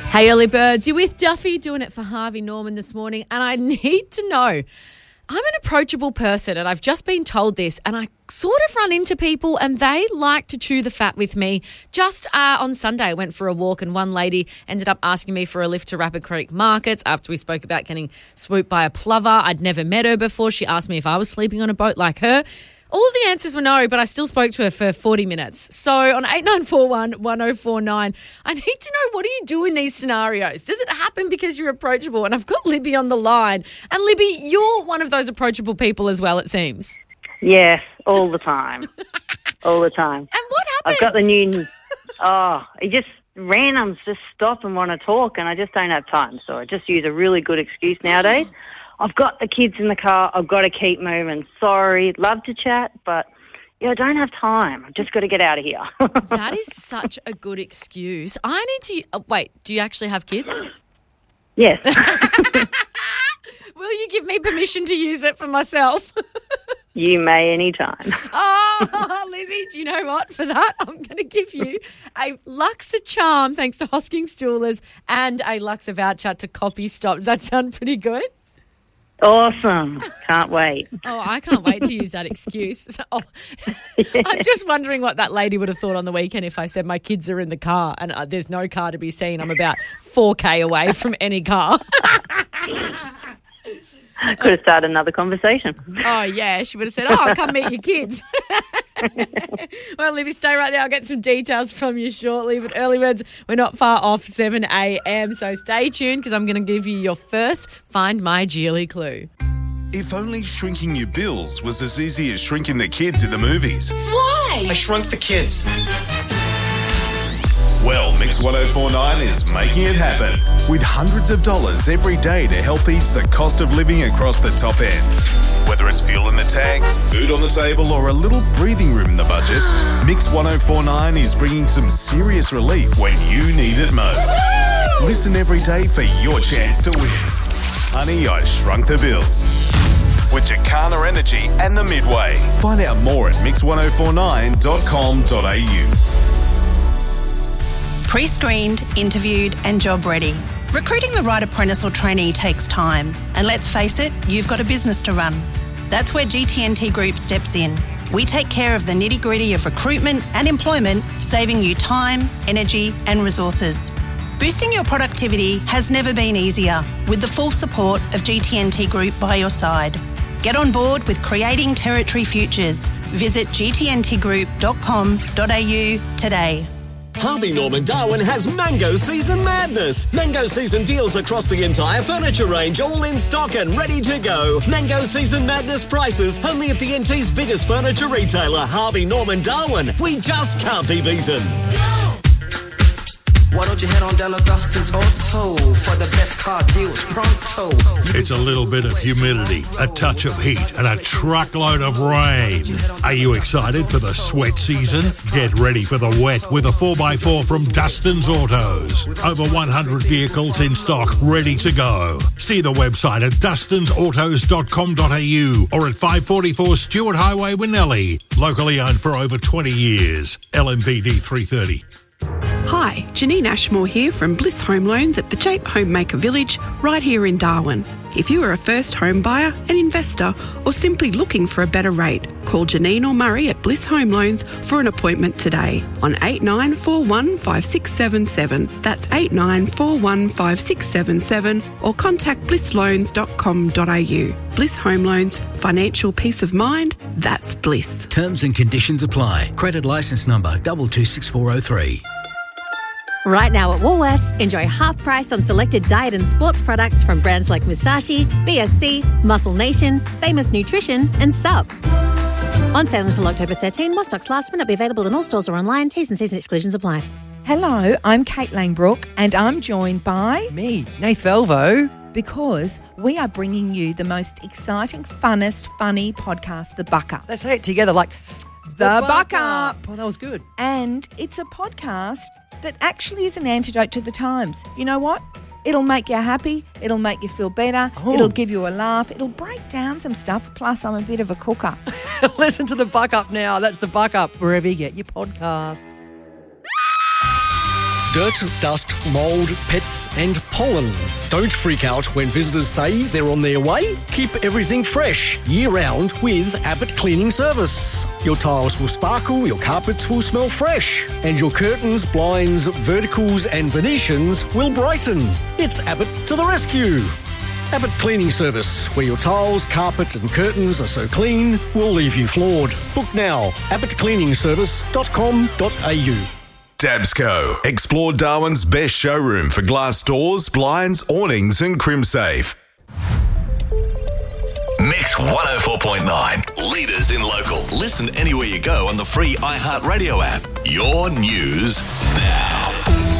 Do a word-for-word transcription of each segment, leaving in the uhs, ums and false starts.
Hey, early birds, you're with Duffy doing it for Harvey Norman this morning, and I need to know, I'm an approachable person and I've just been told this, and I sort of run into people and they like to chew the fat with me. Just uh, on Sunday, I went for a walk and one lady ended up asking me for a lift to Rapid Creek Markets after we spoke about getting swooped by a plover. I'd never met her before. She asked me if I was sleeping on a boat like her. All the answers were no, but I still spoke to her for forty minutes. So on eight nine four one, one oh four nine, I need to know, what do you do in these scenarios? Does it happen because you're approachable? And I've got Libby on the line. And Libby, you're one of those approachable people as well, it seems. Yes, all the time. all the time. And what happened? I've got the new... Oh, it just randoms just stop and want to talk, and I just don't have time. So I just use a really good excuse nowadays. I've got the kids in the car. I've got to keep moving. Sorry, love to chat, but yeah, I don't have time. I've just got to get out of here. That is such a good excuse. I need to... Uh, wait, do you actually have kids? Yes. Will you give me permission to use it for myself? You may anytime. Oh, Libby, do you know what? For that, I'm going to give you a Luxor charm, thanks to Hoskins Jewellers, and a Luxor voucher to Copy Stop. Does that sound pretty good? Awesome. Can't wait. Oh, I can't wait to use that excuse. Oh, yeah. I'm just wondering what that lady would have thought on the weekend if I said my kids are in the car and uh, there's no car to be seen. I'm about four K away from any car. Could have started another conversation. Oh, yeah. She would have said, oh, come meet your kids. Well, Libby, stay right there. I'll get some details from you shortly. But early birds, we're not far off seven a.m. So stay tuned because I'm going to give you your first Find My Geely clue. If only shrinking your bills was as easy as shrinking the kids in the movies. Why? I shrunk the kids. Well, Mix one oh four point nine is making it happen with hundreds of dollars every day to help ease the cost of living across the top end. Whether it's fuel in the tank, food on the table, or a little breathing room in the budget, Mix one oh four point nine is bringing some serious relief when you need it most. Listen every day for your chance to win. Honey, I Shrunk the Bills. With Jacana Energy and the Midway. Find out more at mix one oh four nine dot com dot a u. Pre-screened, interviewed and job ready. Recruiting the right apprentice or trainee takes time. And let's face it, you've got a business to run. That's where G T N T Group steps in. We take care of the nitty-gritty of recruitment and employment, saving you time, energy and resources. Boosting your productivity has never been easier, with the full support of G T N T Group by your side. Get on board with Creating Territory Futures. Visit g t n t group dot com dot a u today. Harvey Norman Darwin has Mango Season Madness. Mango Season deals across the entire furniture range, all in stock and ready to go. Mango Season Madness prices only at the N T's biggest furniture retailer, Harvey Norman Darwin. We just can't be beaten. Why don't you head on down to Dustin's Auto for the best car deals pronto? It's a little bit of humidity, a touch of heat, and a truckload of rain. Are you excited for the sweat season? Get ready for the wet with a four by four from Dustin's Autos. Over one hundred vehicles in stock, ready to go. See the website at dustins autos dot com dot a u or at five forty-four Stewart Highway, Winnellie. Locally owned for over twenty years. L M V D three thirty. Hi, Janine Ashmore here from Bliss Home Loans at the Jape Homemaker Village, right here in Darwin. If you are a first home buyer, an investor, or simply looking for a better rate, call Janine or Murray at Bliss Home Loans for an appointment today on eight nine four one, five six seven seven. That's eight nine four one, five six seven seven or contact bliss loans dot com dot a u. Bliss Home Loans, financial peace of mind, that's Bliss. Terms and conditions apply. Credit licence number two two six four oh three. Right now at Woolworths, enjoy half price on selected diet and sports products from brands like Musashi, B S C, Muscle Nation, Famous Nutrition and Sup. On sale until October thirteenth, more stocks last minute, be available in all stores or online. T's and C's and exclusions apply. Hello, I'm Kate Langbrook and I'm joined by... Me, Nath Elvo. Because we are bringing you the most exciting, funnest, funny podcast, The Buck Up. Let's say it together like... The, the Buck Up. Well, that was good. And it's a podcast that actually is an antidote to the times. You know what? It'll make you happy. It'll make you feel better. Oh. It'll give you a laugh. It'll break down some stuff. Plus, I'm a bit of a cooker. Listen to The Buck Up now. That's The Buck Up, wherever you get your podcasts. Dirt, dust, mould, pets and pollen. Don't freak out when visitors say they're on their way. Keep everything fresh year-round with Abbott Cleaning Service. Your tiles will sparkle, your carpets will smell fresh, and your curtains, blinds, verticals and Venetians will brighten. It's Abbott to the rescue. Abbott Cleaning Service, where your tiles, carpets and curtains are so clean, will leave you floored. Book now, abbott cleaning service dot com dot a u. Dabsco. Explore Darwin's best showroom for glass doors, blinds, awnings and crimsafe. Mix one oh four point nine. Leaders in local. Listen anywhere you go on the free iHeartRadio app. Your news now.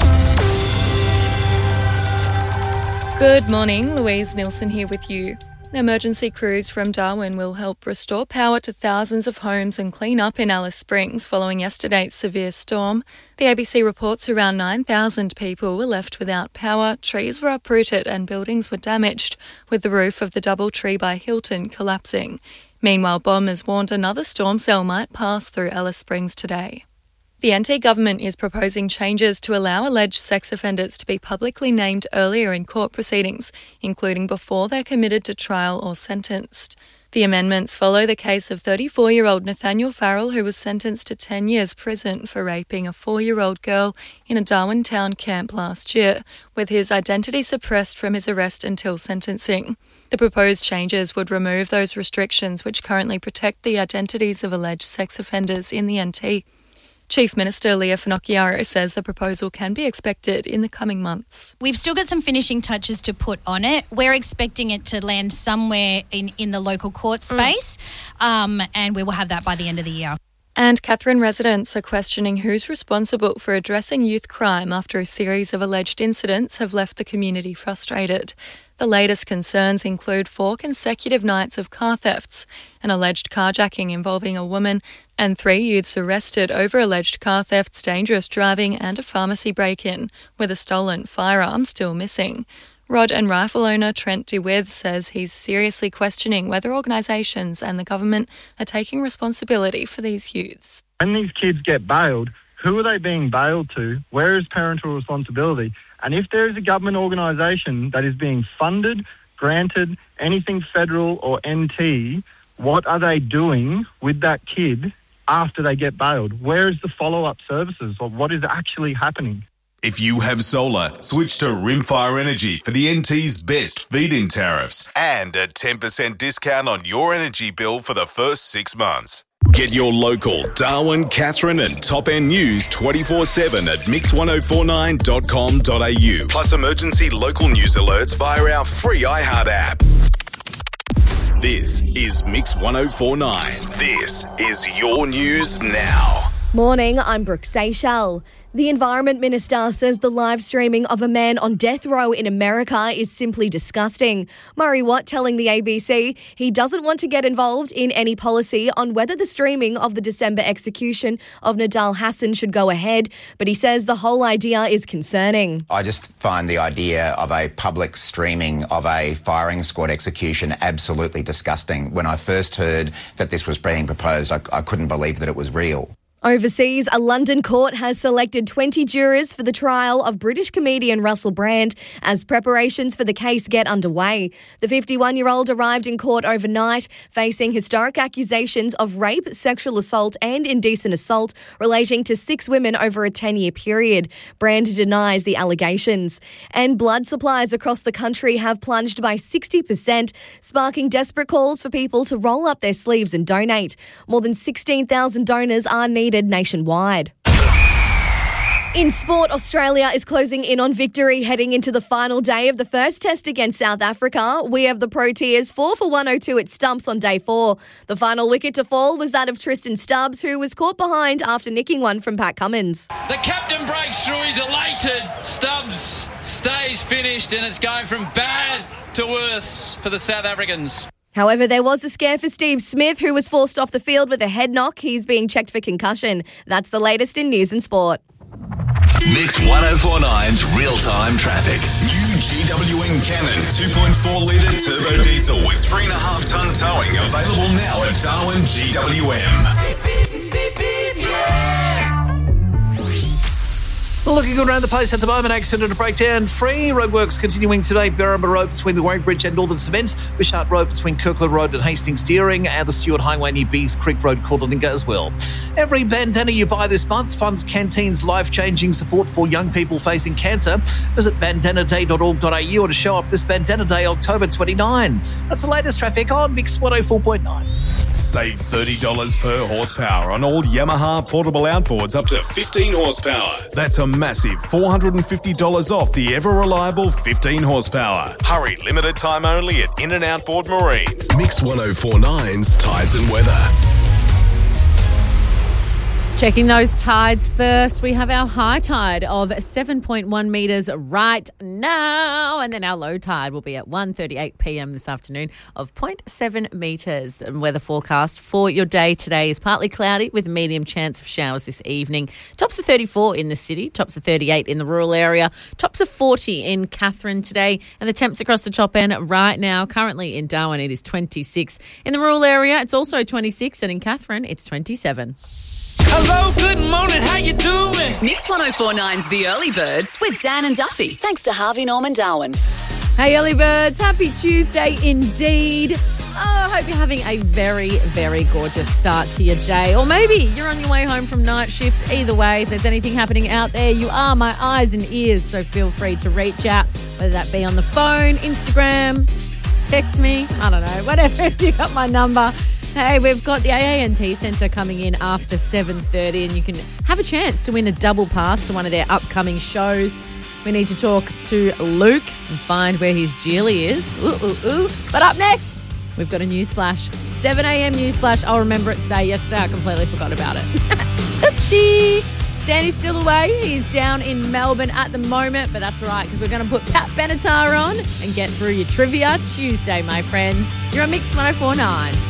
Good morning, Louise Nielsen here with you. Emergency crews from Darwin will help restore power to thousands of homes and clean up in Alice Springs following yesterday's severe storm. The A B C reports around nine thousand people were left without power, trees were uprooted and buildings were damaged, with the roof of the Doubletree by Hilton collapsing. Meanwhile, bombers warned another storm cell might pass through Alice Springs today. The N T government is proposing changes to allow alleged sex offenders to be publicly named earlier in court proceedings, including before they're committed to trial or sentenced. The amendments follow the case of thirty-four-year-old Nathaniel Farrell, who was sentenced to ten years prison for raping a four-year-old girl in a Darwin town camp last year, with his identity suppressed from his arrest until sentencing. The proposed changes would remove those restrictions which currently protect the identities of alleged sex offenders in the N T. Chief Minister Leah Finocchiaro says the proposal can be expected in the coming months. We've still got some finishing touches to put on it. We're expecting it to land somewhere in, in the local court space, mm. um, and we will have that by the end of the year. And Katherine residents are questioning who's responsible for addressing youth crime after a series of alleged incidents have left the community frustrated. The latest concerns include four consecutive nights of car thefts, an alleged carjacking involving a woman, and three youths arrested over alleged car thefts, dangerous driving and a pharmacy break-in, with a stolen firearm still missing. Rod and rifle owner Trent DeWith says he's seriously questioning whether organisations and the government are taking responsibility for these youths. When these kids get bailed, who are they being bailed to? Where is parental responsibility? And if there is a government organisation that is being funded, granted, anything federal or N T, what are they doing with that kid after they get bailed? Where is the follow-up services, or what is actually happening? If you have solar, switch to Rimfire Energy for the N T's best feed-in tariffs and a ten percent discount on your energy bill for the first six months. Get your local Darwin, Katherine and Top End news twenty-four seven at mix ten forty-nine dot com dot a u. Plus emergency local news alerts via our free iHeart app. This is Mix ten forty-nine. This is your news now. Morning, I'm Brooke Seychelles. The Environment Minister says the live streaming of a man on death row in America is simply disgusting. Murray Watt telling the A B C he doesn't want to get involved in any policy on whether the streaming of the December execution of Nidal Hasan should go ahead, but he says the whole idea is concerning. I just find the idea of a public streaming of a firing squad execution absolutely disgusting. When I first heard that this was being proposed, I, I couldn't believe that it was real. Overseas, a London court has selected twenty jurors for the trial of British comedian Russell Brand as preparations for the case get underway. The fifty-one-year-old arrived in court overnight, facing historic accusations of rape, sexual assault and indecent assault relating to six women over a ten-year period. Brand denies the allegations. And blood supplies across the country have plunged by sixty percent, sparking desperate calls for people to roll up their sleeves and donate. More than sixteen thousand donors are needed nationwide. In sport, Australia is closing in on victory heading into the final day of the first test against South Africa. We have the Proteas four for one oh two at stumps on day four. The final wicket to fall was that of Tristan Stubbs, who was caught behind after nicking one from Pat Cummins. The captain breaks through, he's elated. Stubbs stays finished and it's going from bad to worse for the South Africans. However, there was a scare for Steve Smith, who was forced off the field with a head knock. He's being checked for concussion. That's the latest in news and sport. Mix ten forty-nine's real-time traffic. New G W N Cannon two point four litre turbo diesel with three point five tonne towing available now at Darwin G W M. Looking good around the place at the moment. Accident and breakdown free. Roadworks continuing today. Berrimah Road between the Warwick Bridge and Northern Cement. Wishart Road between Kirkland Road and Hastings Steering. And the Stewart Highway near Bees Creek Road, Courtlinga as well. Every bandana you buy this month funds Canteen's life-changing support for young people facing cancer. Visit bandana day dot org dot a u to show up this Bandana Day, October twenty-ninth. That's the latest traffic on Mix one oh four point nine. Save thirty dollars per horsepower on all Yamaha portable outboards up to fifteen horsepower. That's a massive four hundred fifty dollars off the ever-reliable fifteen horsepower. Hurry, limited time only at In and Outboard Marine. Mix one oh four point nine's Tides and Weather. Checking those tides first, we have our high tide of seven point one metres right now, and then our low tide will be at one thirty-eight p.m. this afternoon of zero point seven metres. And weather forecast for your day today is partly cloudy with medium chance of showers this evening. Tops of thirty-four in the city, tops of thirty-eight in the rural area, tops of forty in Katherine today, and the temps across the top end right now, currently in Darwin, it is twenty-six. In the rural area, it's also twenty-six, and in Katherine, it's twenty-seven. Hello, good morning, how you doing? Mix one oh four point nine's The Early Birds with Dan and Duffy, thanks to Harvey Norman Darwin. Hey, early birds, happy Tuesday indeed. Oh, I hope you're having a very, very gorgeous start to your day. Or maybe you're on your way home from night shift. Either way, if there's anything happening out there, you are my eyes and ears, so feel free to reach out, whether that be on the phone, Instagram, text me, I don't know, whatever, if you got my number. Hey, we've got the A A N T Centre coming in after seven thirty, and you can have a chance to win a double pass to one of their upcoming shows. We need to talk to Luke and find where his Geely is. Ooh, ooh, ooh. But up next, we've got a news flash. seven a.m. news flash. I'll remember it today. Yesterday, I completely forgot about it. Oopsie. Danny's still away. He's down in Melbourne at the moment, but that's all right because we're going to put Pat Benatar on and get through your Trivia Tuesday, my friends. You're on Mix one oh four point nine.